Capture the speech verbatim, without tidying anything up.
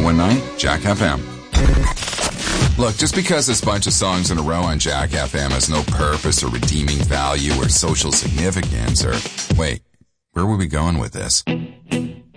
one nine Jack F M. Look, just because there's a bunch of songs in a row on Jack F M has no purpose or redeeming value or social significance or... Wait, where were we going with this?